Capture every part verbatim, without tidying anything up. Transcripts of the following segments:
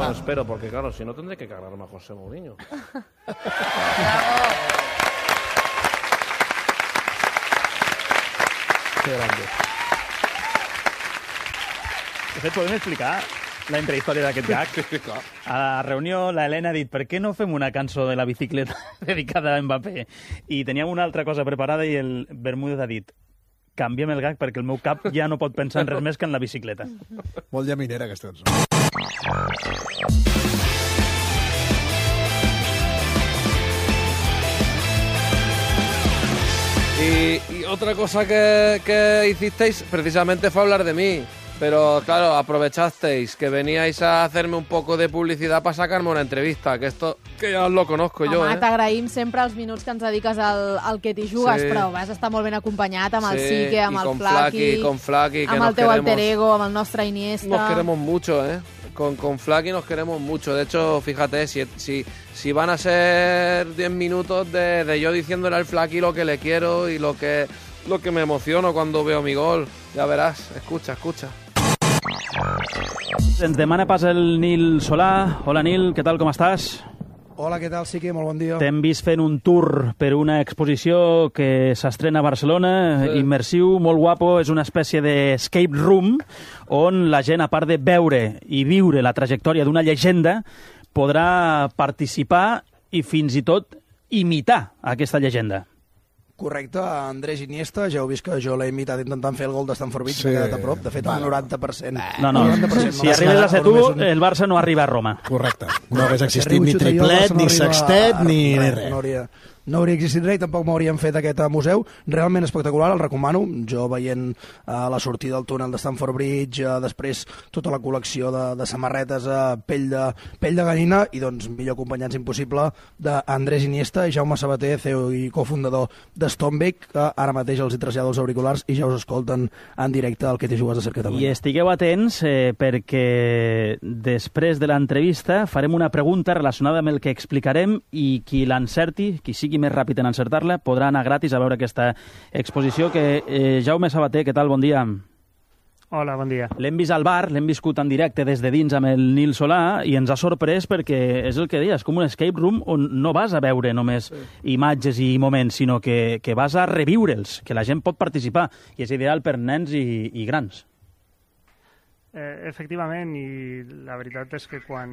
Bueno, espero, porque claro, si no tendré que cargarme a José Mourinho. Qué grande. De fet, podem explicar la intrahistòria d'aquest gag? A la reunió, la Helena ha dit, per què no fem una cançó de la bicicleta dedicada a Mbappé? I teníem una altra cosa preparada i el Bermúdez ha dit, canviem el gag perquè el meu cap ja no pot pensar en res més que en la bicicleta. Molt llaminera, aquesta cançó. Y, y otra cosa que, que hicisteis precisamente fue hablar de mí. Pero claro, aprovechasteis que veníais a hacerme un poco de publicidad para sacarme una entrevista, que esto que ja lo conozco Home, jo, eh? T'agraïm sempre els minuts que ens dediques al, al que t'hi jugues, Sí. però vas estar molt ben acompanyat amb el Sí, Sique, amb y el con Flaqui, Flaqui, con Flaqui, que amb nos el teu queremos, alter ego, amb el nostre Iniesta. nos queremos mucho, ¿eh? Con, con Flaqui nos queremos mucho. De hecho, fíjate, si, si, si van a ser diez minutos de, de yo diciéndole al Flaqui lo que le quiero y lo que, lo que me emociono cuando veo mi gol, ya verás, escucha, escucha. Ens demana pas el Nil Solà. Hola, Nil, què tal, com estàs? Hola, què tal, Sique? Molt bon dia. T'hem vist fent un tour per una exposició que s'estrena a Barcelona, sí. Immersiu, molt guapo, és una espècie d'escape room on la gent, a part de veure i viure la trajectòria d'una llegenda, podrà participar i fins i tot imitar aquesta llegenda. Correcte, Andrés Iniesta, ja heu vist que jo l'he imitat intentant fer el gol de Stamford Bridge, Sí. m'he quedat a prop, de fet el noranta per cent. No, no, noranta per cent si arribes a ser tu, el Barça no arriba a Roma. Correcte. No hagués existit ni triplet, ni sextet, ni, ni res. No hauria, no hauria existit res i tampoc m'haurien fet aquest museu. Realment espectacular, el recomano. Jo veient uh, la sortida del túnel de Stamford Bridge, uh, després tota la col·lecció de, de samarretes a uh, pell, de, pell de gallina i doncs millor acompanyats impossible d'Andrés Iniesta i Jaume Sabater, C E O i cofundador de Stonebeck, que ara mateix els hi trasllado els auriculars i ja us escolten en directe el que t'hi jugues a ser Catalunya. I estigueu atents eh, perquè després de l'entrevista farem una pregunta relacionada amb el que explicarem i qui l'encerti, qui sigui més ràpid en encertar-la, podrà anar gratis a veure aquesta exposició. Que, eh, Jaume Sabater, què tal? Bon dia. Hola, bon dia. L'hem vist al bar, l'hem viscut en directe des de dins amb el Nil Solà i ens ha sorprès perquè és el que deies, com un escape room on no vas a veure només sí. imatges i moments, sinó que, que vas a reviure'ls, que la gent pot participar i és ideal per nens i, i grans. Eh, efectivament, i la veritat és que quan,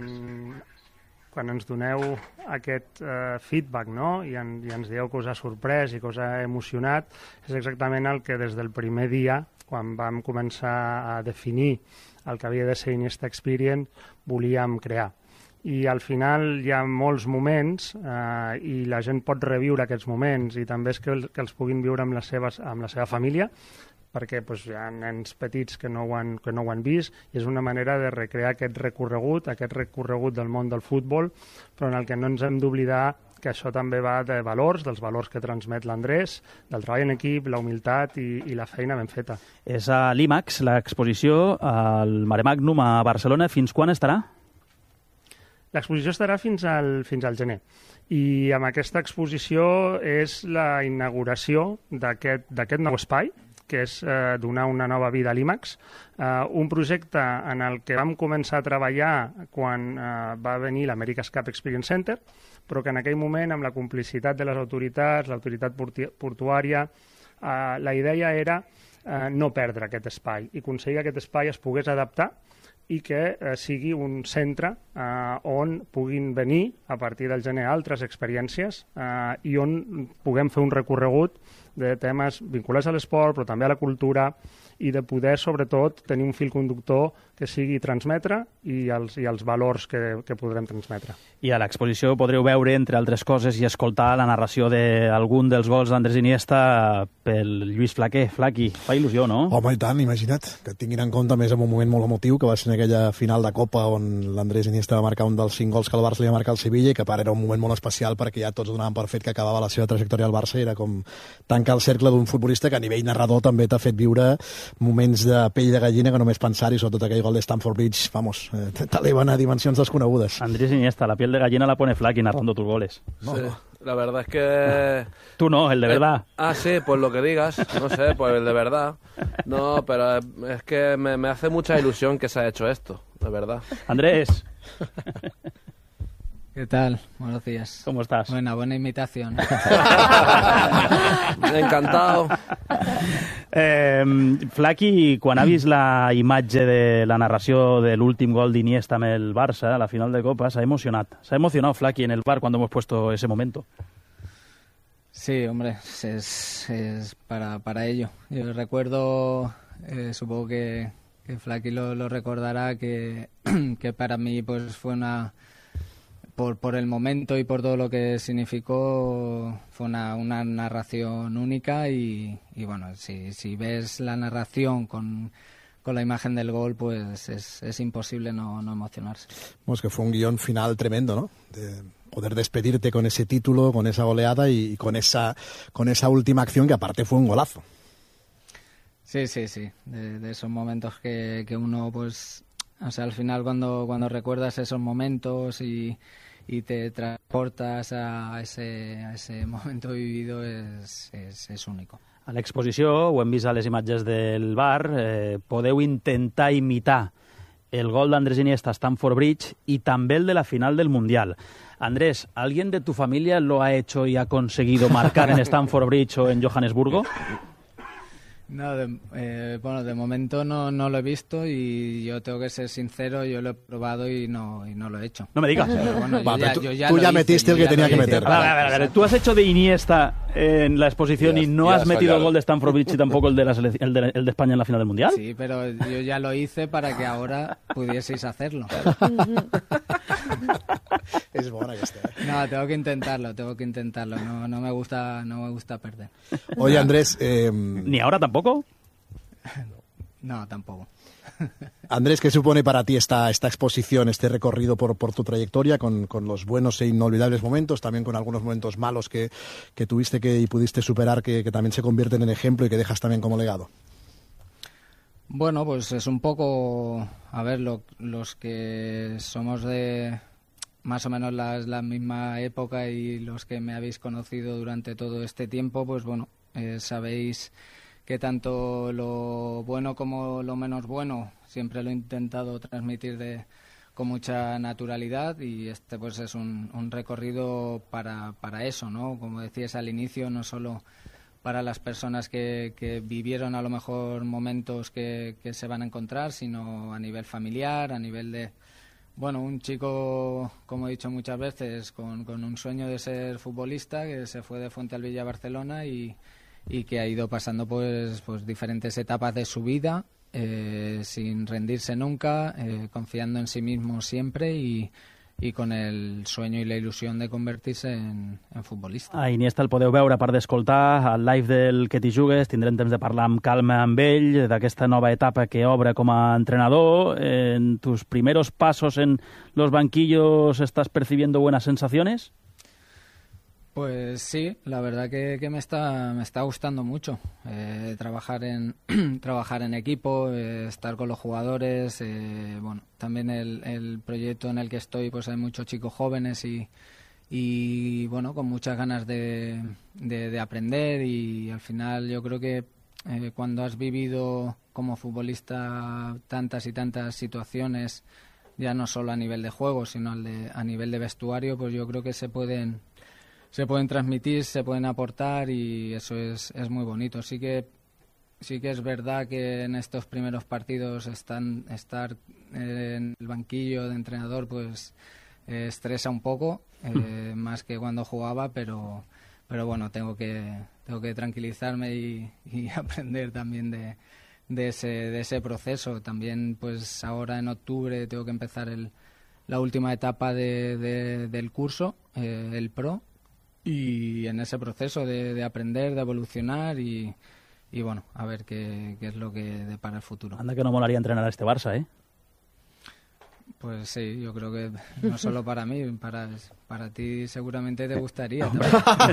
quan ens doneu aquest eh, feedback, no?, i, en, i ens dieu que us ha sorprès i que us ha emocionat, és exactament el que des del primer dia, quan vam començar a definir el que havia de ser Iniesta Experience, volíem crear. I al final hi ha molts moments eh, i la gent pot reviure aquests moments i també és que, el, que els puguin viure amb, les seves, amb la seva família, perquè pues, hi ha nens petits que no, ho han, que no ho han vist i és una manera de recrear aquest recorregut, aquest recorregut del món del futbol, però en el que no ens hem d'oblidar que això també va de valors, dels valors que transmet l'Andrés, del treball en equip, la humilitat i, i la feina ben feta. És a l'IMAX, l'exposició al Mare Magnum a Barcelona. Fins quan estarà? L'exposició estarà fins al, fins al gener. I amb aquesta exposició és la inauguració d'aquest d'aquest nou espai, que és eh, donar una nova vida a l'IMAX, eh, un projecte en el que vam començar a treballar quan eh, va venir l'America's Cup Experience Center, però que en aquell moment, amb la complicitat de les autoritats, l'autoritat portuària, eh, la idea era eh, no perdre aquest espai i aconseguir que aquest espai es pogués adaptar i que eh, sigui un centre eh, on puguin venir a partir del gener altres experiències eh, i on puguem fer un recorregut de temes vinculats a l'esport, però també a la cultura, i de poder, sobretot, tenir un fil conductor que sigui transmetre i els, i els valors que, que podrem transmetre. I a l'exposició podreu veure, entre altres coses, i escoltar la narració d'algun dels gols d'Andrés Iniesta pel Lluís Flaquer. Flaqui, fa il·lusió, no? Home, i tant, imagina't, que tinguin en compte més en un moment molt emotiu, que va ser en aquella final de Copa on l'Andrés Iniesta va marcar un dels cinc gols que el Barça li va marcar al Sevilla i que a part era un moment molt especial perquè ja tots donaven per fet que acabava la seva trajectòria al Barça i era com tancar el cercle d'un futbolista que a nivell narrador també t'ha fet viure moments de pell de gallina que només pensar-hi, sobretot aquell gol de Stamford Bridge, vamos, eh, t'eleven a dimensions desconegudes. Andrés Iniesta, la piel de gallina la pone Flaqui narrando tus goles. Sí, la verdad es que... Tú no, el de verdad. Eh, ah, sí, pues lo que digas, no sé, pues el de verdad. No, pero es que me, me hace mucha ilusión que se ha hecho esto. de verdad. Andrés. ¿Qué tal? Buenos días. ¿Cómo estàs? Buena, buena imitación. Encantado. Eh, Flaqui, quan ha vist la imatge de la narració de l'últim gol d'Iniesta amb el Barça a la final de Copa, s'ha emocionat. S'ha emocionado Flaqui en el bar cuando hemos puesto ese momento. Sí, hombre, es, es para, para ello. Yo recuerdo, eh, supongo que, que Flaqui lo, lo recordará, que, que para mí pues fue una... Por, por el momento y por todo lo que significó, fue una, una narración única y, y bueno, si, si ves la narración con, con la imagen del gol, pues es, es imposible no, no emocionarse. Pues que fue un guión final tremendo, ¿no? De poder despedirte con ese título, con esa goleada y con esa, con esa última acción que aparte fue un golazo. Sí, sí, sí, de, de esos momentos que, que uno pues... O sea, al final cuando, cuando recuerdas esos momentos y, y te transportas a ese, a ese momento vivido es, és, és único. A l'exposició, ho hem vist a les imatges del bar, eh, podeu intentar imitar el gol d'Andrés Iniesta a Stamford Bridge y també el de la final del Mundial. Andrés, ¿alguien de tu familia lo ha hecho y ha conseguido marcar en Stamford Bridge o en Johannesburgo? No, de, eh, bueno, de momento no, no lo he visto y yo tengo que ser sincero, yo lo he probado y no, y no lo he hecho. No me digas. Pero bueno, Va, yo ya, tú, yo ya tú lo ya hice, metiste el yo que ya tenía lo que hice. meter. A ver, a ver, a ver, tú has hecho de Iniesta en la exposición Ya, y no ya has está metido claro. el gol de Stamford Bridge y tampoco el de, la selec- el de, el de España en la final del Mundial. Sí, pero yo ya lo hice para que ahora pudieseis hacerlo. Es bona aquesta. Eh? No, tengo que intentarlo, tengo que intentarlo. No, no me gusta, no me gusta perder. Oye, Andrés, eh, Ni ahora tampoco. No, tampoco. Andrés, ¿qué supone para ti esta, esta exposición, este recorrido por, por tu trayectoria, con, con los buenos e inolvidables momentos, también con algunos momentos malos que, que tuviste que, y pudiste superar, que, que también se convierten en ejemplo y que dejas también como legado? Bueno, pues es un poco, a ver, lo- los que somos de más o menos la, la misma época y los que me habéis conocido durante todo este tiempo, pues bueno, eh, sabéis que tanto lo bueno como lo menos bueno siempre lo he intentado transmitir de, con mucha naturalidad y este pues es un, un recorrido para, para eso, ¿no? Como decías al inicio, no solo para las personas que, que vivieron a lo mejor momentos que, que se van a encontrar, sino a nivel familiar, a nivel de, bueno, un chico, como he dicho muchas veces, con, con un sueño de ser futbolista, que se fue de Fuentealbilla a Barcelona y, y que ha ido pasando pues, pues diferentes etapas de su vida, eh, sin rendirse nunca, eh, confiando en sí mismo siempre y, i con el sueño i la il·lusió de convertir-se en, en futbolista. A Iniesta el podeu veure, a part d'escoltar, al live del Que t'hi jugues. Tindrem temps de parlar amb calma amb ell, d'aquesta nova etapa que obre com a entrenador. En tus primeros pasos en los banquillos, ¿estás percibiendo buenas sensaciones? Pues sí, la verdad que, que me está me está gustando mucho eh, trabajar en trabajar en equipo, eh, estar con los jugadores, eh, bueno, también el, el proyecto en el que estoy, pues hay muchos chicos jóvenes y, y bueno, con muchas ganas de, de, de aprender y al final yo creo que eh, cuando has vivido como futbolista tantas y tantas situaciones, ya no solo a nivel de juego, sino al de, a nivel de vestuario, pues yo creo que se pueden se pueden transmitir, se pueden aportar y eso es, es muy bonito. Sí que sí que es verdad que en estos primeros partidos están, estar en el banquillo de entrenador pues eh, estresa un poco, eh, más que cuando jugaba, pero pero bueno, tengo que tengo que tranquilizarme y, y aprender también de, de ese de ese proceso. También pues ahora en octubre tengo que empezar el, la última etapa de, de, del curso, eh, el Pro, y en ese proceso de, de aprender, de evolucionar y, y bueno, a ver qué, qué es lo que depara el futuro. Anda que no molaría entrenar a este Barça, ¿eh? Pues sí, yo creo que no solo para mí, para, para ti seguramente te gustaría también.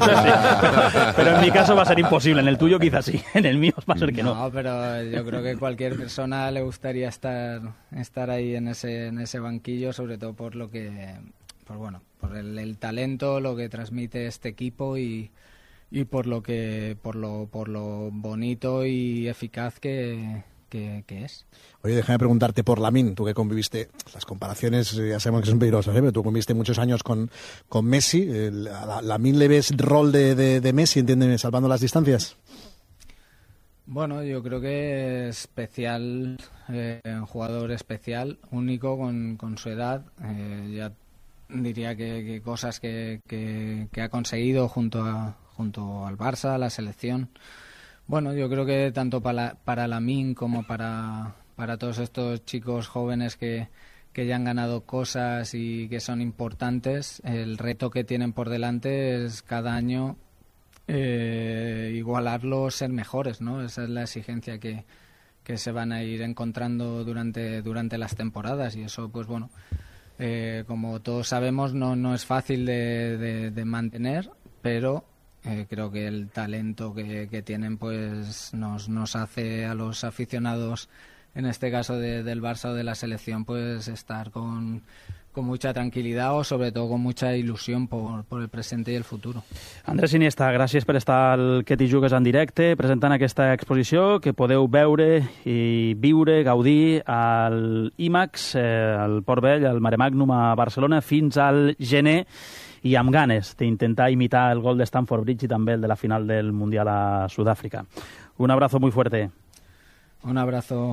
Pero en mi caso va a ser imposible, en el tuyo quizás sí, en el mío va a ser que no. No, pero yo creo que cualquier persona le gustaría estar estar ahí en ese en ese banquillo, sobre todo por lo que, por bueno, por el, el talento, lo que transmite este equipo y, y por lo que por lo por lo bonito y eficaz que que, que es. Oye, déjame preguntarte por Lamine, tú que conviviste, las comparaciones ya sabemos que son peligrosas, ¿eh? Pero tú conviviste muchos años con, con Messi. ¿A Lamine le ves rol de, de, de Messi, entiéndeme, salvando las distancias? Bueno, yo creo que es especial, eh, un jugador especial, único con, con su edad. Eh, ya diría que, que cosas que, que, que ha conseguido junto, a, junto al Barça, a la selección. Bueno, yo creo que tanto para, para Lamine como para, para todos estos chicos jóvenes que, que ya han ganado cosas y que son importantes, el reto que tienen por delante es cada año eh, igualarlos, ser mejores, ¿no? Esa es la exigencia que, que se van a ir encontrando durante, durante las temporadas, y eso, pues bueno, eh, como todos sabemos, no, no es fácil de, de, de mantener, pero Eh, creo que el talento que, que tienen pues nos, nos hace a los aficionados, en este caso de, del Barça o de la selección, pues estar con, con mucha tranquilidad o sobre todo con mucha ilusión por, por el presente i el futuro. Andrés Iniesta, gràcies per estar al Que t'hi jugues en directe, presentant aquesta exposició que podeu veure i viure, gaudir al IMAX, eh, al Port Vell, al Mare Magnum a Barcelona, fins al gener, i amb ganes d'intentar imitar el gol de Stamford Bridge i també el de la final del Mundial a Sudàfrica. Un abrazo muy fuerte. Un abrazo.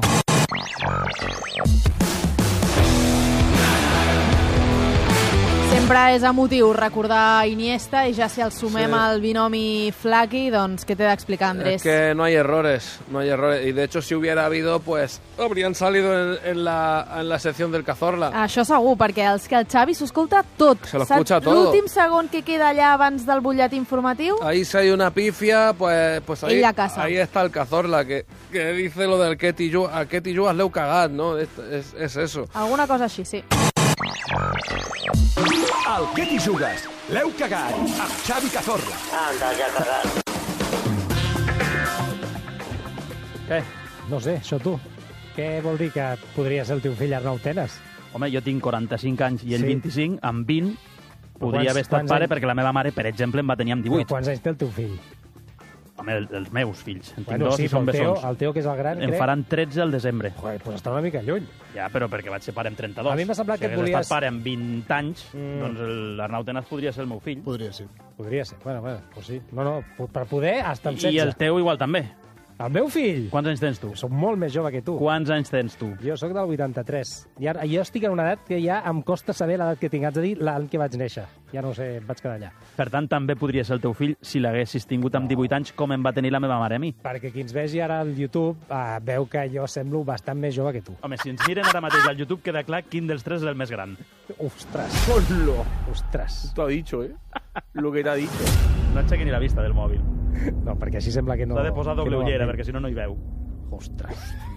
Sempre és emotiu recordar Iniesta, i ja si el sumem Sí. al binomi Flaky, doncs què té d'explicar, Andrés? Es que no hay errores, no hay errores. Y de hecho, si hubiera habido, pues habrían salido en, en, la, en la sección del Cazorla. Això segur, perquè els que el Xavi s'ho escolta tot. Se lo escucha Saps todo. l'últim segon que queda allà abans del butlletí informatiu? Ahí si hay una pifia, pues, pues ahí, Ella a casa. ahí está el Cazorla, que, que dice lo del que t'hi jugues, a què t'hi jugues l'heu cagat, ¿no? Es, es, es eso. Alguna cosa així, sí. Al Que t'hi jugues? L'heu cagat amb Xavi Cazorla. Anda, ja cagat. Què? No sé, això tu. Què vol dir que podria ser el teu fill Arnau Tenes? Home, jo tinc quaranta-cinc anys i ell Sí. vint-i-cinc, amb vint podria quants- haver estat quants pare anys- perquè la meva mare, per exemple, em va tenir amb Però divuit. quants anys té el teu fill? Home, el, els meus fills. En tinc Bueno, dos sí, i són però el teu, bessons. el teu, que és el gran, Em crec... faran tretze al desembre. Joder, doncs està una mica lluny. Ja, però perquè vaig ser pare amb trenta-dos. A mi m'ha semblat si que et hagués volies- estat pare amb vint anys, Mm. doncs l'Arnau Tenas podria ser el meu fill. Podria ser. Podria ser. Bueno, bueno, doncs sí. No, no, per poder, hasta amb setze. I el teu igual també. El meu fill? Quants anys tens tu? Soc molt més jove que tu. Quants anys tens tu? Jo sóc del vuitanta-tres. I ara, jo estic en una edat que ja em costa saber l'edat que tinc. Haig de dir l'any que vaig néixer. Ja no ho sé, em vaig quedar allà. Per tant, també podria ser el teu fill si l'haguessis tingut amb divuit anys, com em va tenir la meva mare a mi. Perquè qui ens vegi ara al YouTube eh, veu que jo semblo bastant més jove que tu. Home, si ens miren ara mateix al YouTube, queda clar quin dels tres és el més gran. Ostres. Ponlo. Ostres. Te ha dicho, ¿eh? Lo que te ha dicho. No aixequi ni la vista del mòbil. No, perquè així sembla que no... S'ha de posar doble que no ullera, ho perquè si no, no hi veu. Ostres.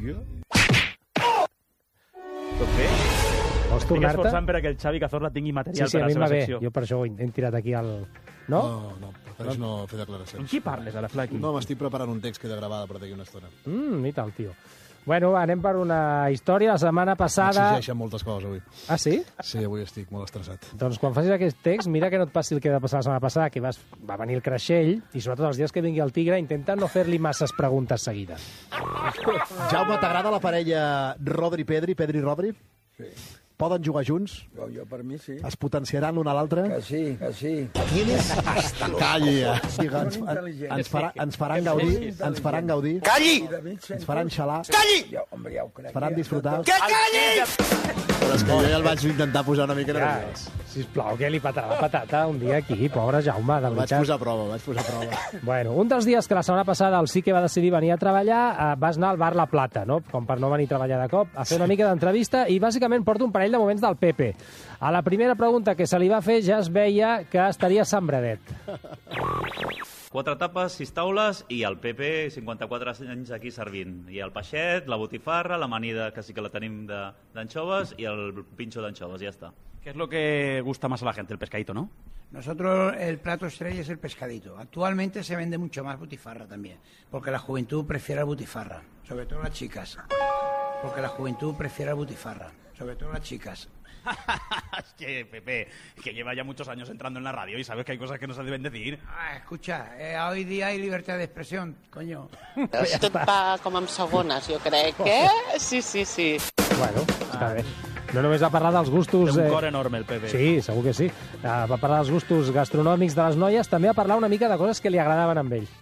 Tot bé? Vols Estic tornar-te? esforçant perquè el Xavi Cazorla tingui Sí, material sí, per a a mi la em va seva bé. secció. Jo per això ho he, he tirat aquí al... No? No, no, prefereix no fer Amb declaracions. qui parles, a la Flaky? No, m'estic preparant un text que he de gravar per d'aquí una estona. Mm, i tal, tio. Bueno, anem per una història. La setmana passada... M'exigeixen moltes coses avui. Ah, sí? Sí, avui estic molt estressat. Doncs quan facis aquest text, mira que no et passi el que va passar la setmana passada, que vas, va venir el Creixell, i sobretot els dies que vingui el Tigre, intenta no fer-li masses preguntes seguides. Jaume, t'agrada la parella Rodri-Pedri, Pedri-Rodri? Sí. Poden jugar junts? Jo, jo per mi sí. Es potenciaran l'un a l'altre? Que sí, que sí. Tienes hasta los... Calli, ja. Diga, ens, Són intel·ligents. ens, farà, ens faran gaudir, ens faran gaudir. Calli! Ens faran xalar. Calli! Jo, home, ja ho crec. Ens faran disfrutar. Que calli! Però és que jo ja el vaig intentar posar una mica Ja, nerviós. sisplau, que li patarà la patata un dia aquí, pobre Jaume, de El vaig veritat. posar a prova, vaig posar a prova. Bueno, un dels dies que la setmana passada el sí que va decidir venir a treballar, eh, vas anar al bar La Plata, no? Com per no venir a treballar de cop, a fer una mica d'entrevista, i bàsicament porta un parell de moments del Pepe. A la primera pregunta que se li va fer ja es veia que estaria sembradet. Quatre tapes, sis taules i el Pepe, cinquanta-quatre anys aquí servint. I el peixet, la botifarra, l'amanida, que sí que la tenim d'anxoves, i el pinxo d'anxoves, ja està. ¿Qué es lo que gusta más a la gente? El pescadito, ¿no? Nosotros el plato estrella es el pescadito. Actualmente se vende mucho más butifarra también, porque la juventud prefiere la butifarra, sobre todo las chicas. Porque la juventud prefiere la butifarra, sobre todo las chicas. Es que, Pepe, que lleva ya muchos años entrando en la radio y sabes que hay cosas que no se deben decir. Ah, escucha, eh, hoy día hay libertad de expresión, coño. Tot va com amb segones, jo crec, eh? Sí, sí, sí. Bueno, està bé. No només va parlar dels gustos... Té un cor enorme, el Pepe. Sí, segur que sí. Uh, va parlar dels gustos gastronòmics de les noies, també va parlar una mica de coses que li agradaven a ell.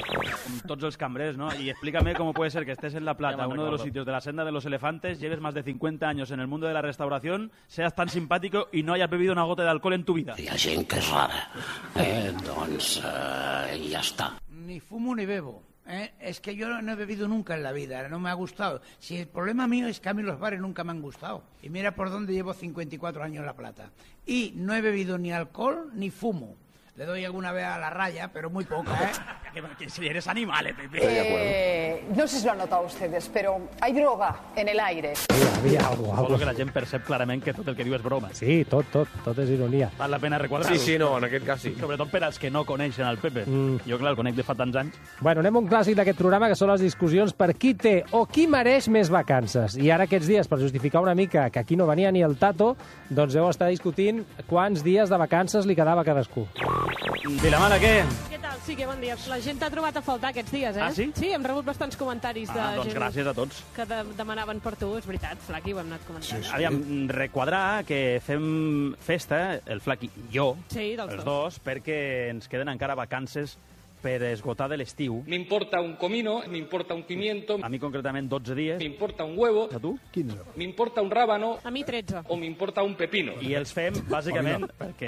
Todos los cambrers, ¿no? Y explícame cómo puede ser que estés en La Plata, uno de los sitios de la senda de los elefantes, lleves más de cincuenta años en el mundo de la restauración, seas tan simpático y no hayas bebido una gota de alcohol en tu vida. Hi ha gent que és rara. Eh, doncs eh, ja està. Ni fumo ni bebo. ¿eh? Es que yo no he bebido nunca en la vida, no me ha gustado. Si el problema mío es que a mí los bares nunca me han gustado. Y mira por dónde llevo cincuenta y cuatro años en La Plata. Y no he bebido ni alcohol ni fumo. Le doy alguna vez a la raya, pero muy poca, ¿eh? Que si eres animal, eh, Pepe. Eh, no sé si lo han notado ustedes, pero hay droga en el aire. Havia algo, Suposo que la gent percep clarament que tot el que diu és broma. Sí, tot, tot, tot és ironia. Val la pena requadrar-ho. Sí, sí, no, en aquest cas sí. Sobretot per als que no coneixen el Pepe. Mm. Jo, clar, el conec de fa tants anys. Bueno, anem a un clàssic d'aquest programa, que són les discussions per qui té o qui mereix més vacances. I ara aquests dies, per justificar una mica que aquí no venia ni el Tato, doncs heu estat discutint quants dies de vacances li quedava a cadascú. Vilamala, què? Què tal? Sí, que bon dia. La gent t'ha trobat a faltar aquests dies, eh? Ah, sí? Sí, hem rebut bastants comentaris de Ah, doncs gent gràcies a tots. que de demanaven per tu, és veritat, Flaqui, ho hem anat comentant. Sí, sí. Aviam, requadrar que fem festa, el Flaqui i jo, Sí, dels els dos. dos, perquè ens queden encara vacances per esgotar de l'estiu. Me importa un comino, me importa un pimiento, A mi concretament dotze dies. me importa un huevo, A tu? quinze. me importa un rábano A mi tretze. o me importa un pepino. I els fem, bàsicament,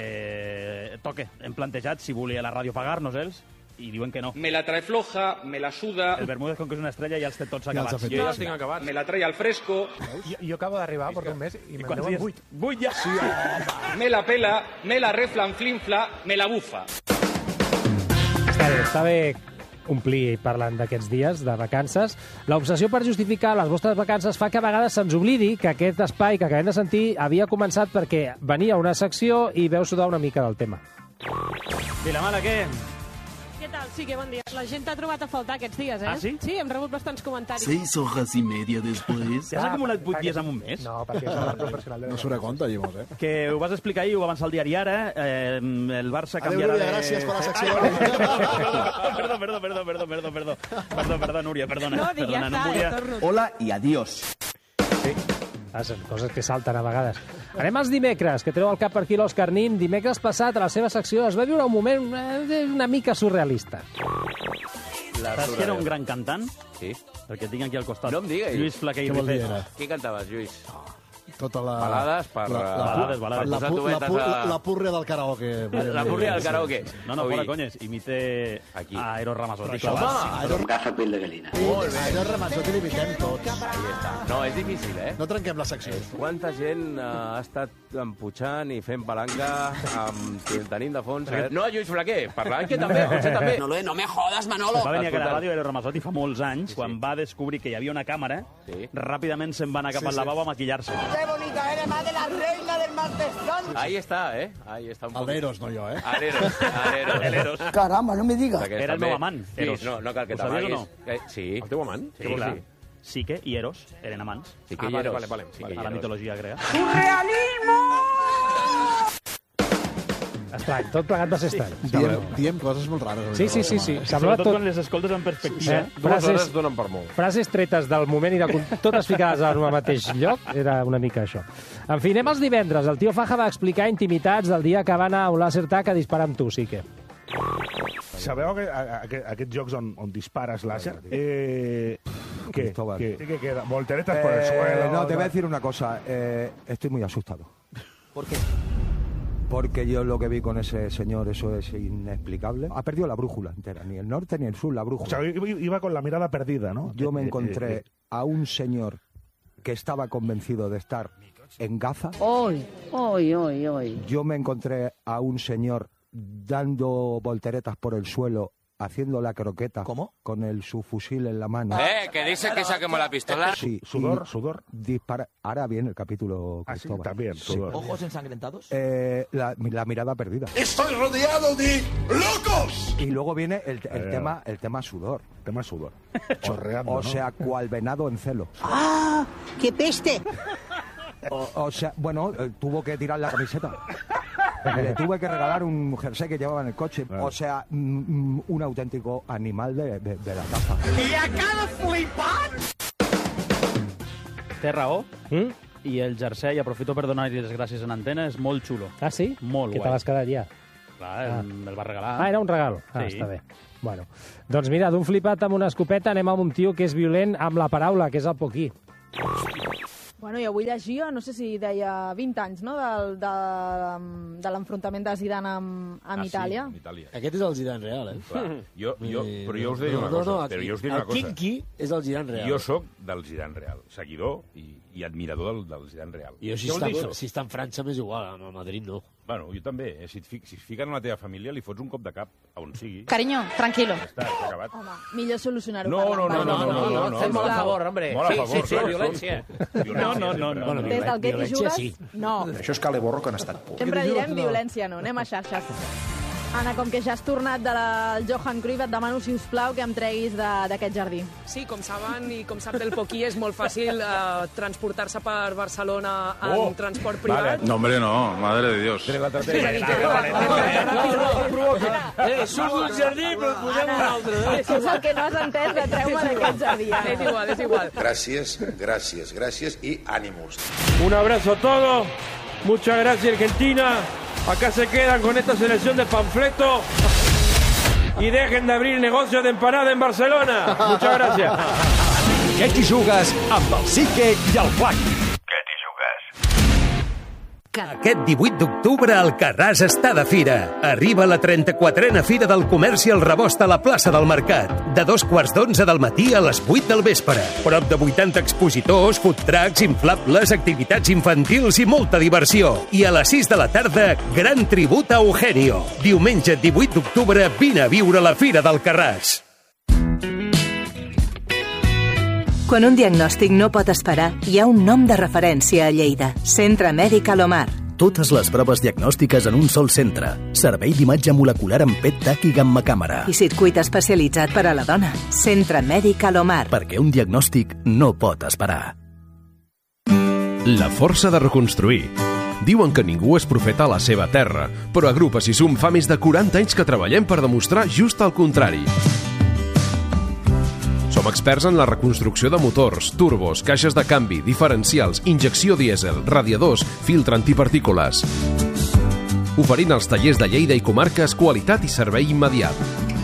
perquè toque. Hem plantejat si volia la ràdio pagar-nos ells, i diuen que no. Me la trae floja, me la suda, El Bermúdez, com que és una estrella, ja els té tots Ja els ha acabats. fet. Jo Jo ja els tinc acabats. me la trae al fresco, Jo, jo acabo d'arribar, porto un mes, i me'n Quants deuen dies? vuit. Vuit ja? Sí, me la pela, me la reflanflinfla, me la bufa. Està bé, està bé omplir parlant d'aquests dies de vacances. L'obsessió per justificar les vostres vacances fa que a vegades se'ns oblidi que aquest espai que acabem de sentir havia començat perquè venia una secció i veu sudar una mica del tema. Vilamala, què? Què tal? Sí, que bon dia. La gent t'ha trobat a faltar aquests dies, eh? Ah, sí? Sí, hem rebut bastants comentaris. Seis hojas y media después. T'has acumulat vuit dies en un mes? No, perquè és la professional de... No surt a compte, Llimós, eh? Que ho vas explicar ahir, ho va avançar el diari Ara, eh, el Barça Adéu, canviarà Núria, de... gràcies per la secció. Perdó, perdó, perdó, perdó, perdó, perdó. Perdó, perdó, Núria, perdona. No, dic, ja perdona, està, volia... ja torno. Hola y adiós. Ah, són coses que salten a vegades. Anem als dimecres, que treu el cap per aquí l'Òscar Nin. Dimecres passat, a la seva secció, es va viure un moment eh, una mica surrealista. Saps que era un gran cantant? Sí. Perquè tinc aquí al costat. No em diguis. Lluís Flaquer i Què vol dir, Rifet. era? Qui cantaves, Lluís? Tota la... Balades per... La, la, Balades, balades. La, Per posar pu- la, tubetes pu- a- la, la púrria del karaoke. La púrria del karaoke. No, no, Ui. fora conyes. Imite Aquí. a Eros Ramazzotti. Home, allò, Gafa piel de gallina. allò Ramazzotti l'imitem tots. Ahí està. No, és difícil, eh? No trenquem la secció. Quanta gent uh, ha estat emputxant i fent palanca amb, tenint de fons... Eh? No, Lluís Flaquer, parlant que també, potser també. No, no me jodas, Manolo. Va venir a Escolta. la ràdio Eros Ramazzotti fa molts anys, quan va descobrir que hi havia una càmera, Sí. ràpidament se'n va anar cap Sí, al sí. lavabo a maquillar-se. Qué bonita eres, más de la reina del martes santo. Ahí està, eh? Ahí està un El poc... d'Eros, no jo, eh? Areros, Areros. El Eros. Caramba, no me digas. Aquest Era el també. meu amant, Sí, Eros. no, no cal que Ho sabies o t'amaguis. Eh, sí. El teu amant? Sí, clar. Sique i Eros eren amants. Sí que Ah, hi vale, Eros. vale, vale. Sí que hi A la Eros. mitologia grega. Estrany, tot plegat va ser estrany. Diem, diem coses molt rares. Sí, sí, sí, sí. Semblava Sobretot tot... quan les escoltes en perspectiva. Eh, frases, donen per molt. frases tretes del moment i de, con- totes ficades al mateix lloc, era una mica això. En fi, anem als divendres. El tio Faja va explicar intimitats del dia que va anar a un laser tag a disparar amb tu, sí que. Sabeu que, a, a, a, aquests jocs on, on dispares láser? Eh, ¿Qué? Cristóbal. ¿Qué? ¿Qué queda? Volteretas por el Eh, suelo. no, te voy a decir una cosa. Eh, estoy muy asustado. ¿Por qué? Porque yo lo que vi con ese señor, eso es inexplicable. Ha perdido la brújula entera, ni el norte ni el sur, la O brújula. sea, iba iba con la mirada perdida, ¿no? Yo me Eh, eh, encontré eh, a un señor que estaba convencido de estar en Gaza. Hoy, hoy, hoy, hoy. Yo me encontré a un señor dando volteretas por el suelo, haciendo la croqueta. ¿Cómo? Con el subfusil en la mano. Eh, que dice que saquemos la pistola. Sí, Sudor, y sudor. Dispara... Ahora viene el capítulo, Ah, sí, Cristóbal. también, Sí. sudor. ¿Ojos ensangrentados? Eh, la, la mirada perdida. ¡Estoy rodeado de locos! Y luego viene el, el Eh, tema el tema sudor. Tema sudor. Chorreando, O ¿no? sea, cual venado en celo. ¡Ah! ¡Qué peste! O, o sea, bueno, eh, tuvo que tirar la camiseta. Le tuve que regalar un jersey que llevaba en el coche. O sea, mm, un auténtico animal de, de, de la caza. I acaba flipant! Té raó. Mm? I el jersei, aprofito per donar-li les gràcies en antena, és molt xulo. Ah, sí? Molt que guai. te l'has quedat ja? Clar, ah. el va regalar. Ah, era un regal? Ah, sí. Està bé. Bueno, doncs mira, d'un flipat amb una escopeta anem amb un tio que és violent amb la paraula, que és el Poquí. Bueno, jo avui llegia, no sé si deia vint anys, no?, del, de, de l'enfrontament de Zidane amb, amb ah, Itàlia. Sí, amb Itàlia. Aquest és el Zidane real, eh? Clar. Jo, jo, però jo us diré no, una no, cosa. No, no, però jo us diré el una cosa. Kinky és el Zidane real. Jo sóc del Zidane real, seguidor i, i admirador del, del Zidane real. Jo si està, si està en França m'és igual, a Madrid no. Bueno, jo també. Eh? Si, et fi, si es fiquen en la teva família, li fots un cop de cap a on sigui. Cariño, tranquilo. Ja està, s'ha acabat. Home, millor solucionar-ho. No, no, no, no, no, no, no. Fem molt a favor, hombre. Molt a favor. Sí, sí, violència. No, no, no, no. Des del que t'hi jugues, no. Això és cale borro que han estat por. Sempre direm violència, no. Anem a xarxes. Anna, com que ja has tornat del Johan Cruyff, et demano, si us plau, que em treguis d'aquest jardí. Sí, com saben i com sap del Poquí, és molt fàcil eh, transportar-se per Barcelona en Oh, transport privat. vale. No, hombre, no, madre de Dios. Eh, surt d'un jardí, però posem un altre. Això és el que no has entès, de treu-me d'aquest jardí. És igual, és igual. Gracias, gracias, gracias y ánimos. Un abrazo a todos. Muchas gracias, Argentina. Acá se quedan con esta selección de panfleto y dejen de abrir negocio de empanada en Barcelona. Muchas gracias. Què t'hi jugues amb el Sique i el Flac? Aquest divuit d'octubre el Carràs està de fira. Arriba la trenta-quatrena Fira del Comerç i el Rebost a la plaça del Mercat. De dos quarts d'onze del matí a les vuit del vespre. Prop de vuitanta expositors, food trucks, inflables, activitats infantils i molta diversió. I a les sis de la tarda, gran tribut a Eugenio. Diumenge divuit d'octubre, vine a viure la Fira del Carràs. Quan un diagnòstic no pot esperar, hi ha un nom de referència a Lleida. Centre Mèdic Alomar. Totes les proves diagnòstiques en un sol centre. Servei d'imatge molecular amb P E T TAC i gamma càmera. I circuit especialitzat per a la dona. Centre Mèdic Alomar. Perquè un diagnòstic no pot esperar. La força de reconstruir. Diuen que ningú és profeta a la seva terra, però a Grup Assisum fa més de quaranta anys que treballem per demostrar just el contrari. Som experts en la reconstrucció de motors, turbos, caixes de canvi, diferencials, injecció dièsel, radiadors, filtre antipartícules. Oferint als tallers de Lleida i comarques qualitat i servei immediat.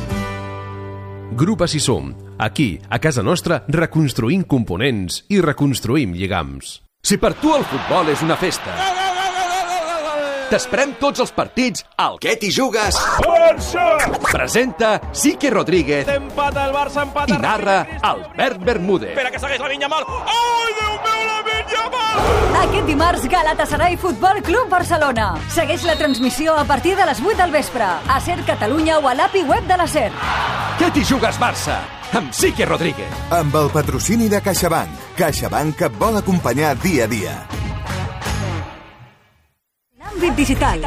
Grup Assisum. Aquí, a casa nostra, reconstruïm components i reconstruïm lligams. Si per tu el futbol és una festa, t'esperem tots els partits al Què t'hi jugues? Presenta Sique Rodríguez Empata el Barça, empata i narra Albert Bermúdez. Espera que segueix la Vinya Mal. Ai, Déu meu, la Vinya Mal! Aquest dimarts, Galatasaray Futbol Club Barcelona. Segueix la transmissió a partir de les vuit del vespre. A SER Catalunya o a l'A P I web de la SER. Què t'hi jugues, Barça? Amb Sique Rodríguez. Amb el patrocini de CaixaBank. CaixaBank et vol acompanyar dia a dia. Àmbit digital.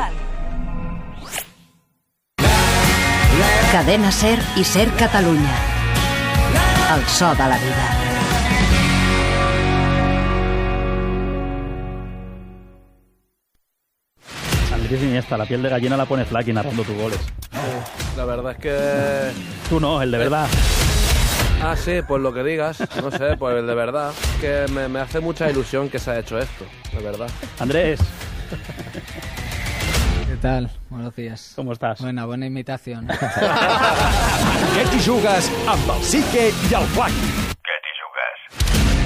Cadena SER i SER Catalunya. El so de la vida. Andrés Iniesta, la piel de gallina la pone Flaky narrando tus goles. La verdad es que... Tú no, el de verdad. Ah, sí, pues lo que digas. No sé, pues el de verdad. Que me, me hace mucha ilusión que se ha hecho esto, de verdad. Andrés. ¿Qué tal? Buenos días. ¿Cómo estás? Buena, buena imitación. Què t'hi jugues amb el Sique i el Flac?